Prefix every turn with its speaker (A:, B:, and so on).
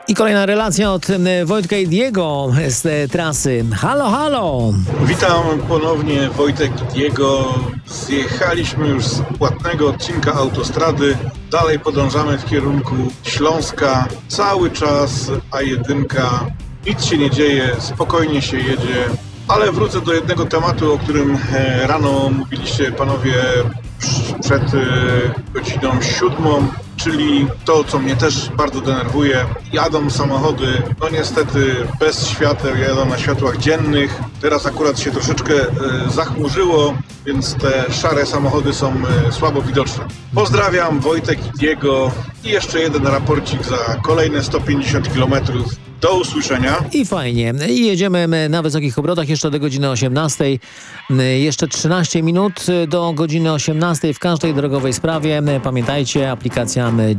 A: I kolejna relacja od Wojtka i Diego z trasy. Halo, halo!
B: Witam ponownie, Wojtek i Diego. Zjechaliśmy już z płatnego odcinka autostrady. Dalej podążamy w kierunku Śląska. Cały czas A1. Nic się nie dzieje, spokojnie się jedzie. Ale wrócę do jednego tematu, o którym rano mówiliście panowie przed godziną 7, czyli to, co mnie też bardzo denerwuje. Jadą samochody, no niestety bez świateł, jadą na światłach dziennych. Teraz akurat się troszeczkę zachmurzyło, więc te szare samochody są słabo widoczne. Pozdrawiam, Wojtek i Diego i jeszcze jeden raporcik za kolejne 150 km. Do usłyszenia.
A: I fajnie. I jedziemy na wysokich obrotach jeszcze do godziny 18. Jeszcze 13 minut do godziny 18 w każdej drogowej sprawie. Pamiętajcie, aplikacja